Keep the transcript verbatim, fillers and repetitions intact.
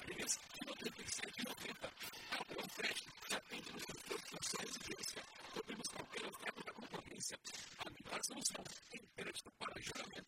três e noventa e sete reais e noventa centavos. A Promfresh já atende nos instituições de risco. Podemos qualquer oferta da concorrência. A melhor solução em crédito para juramento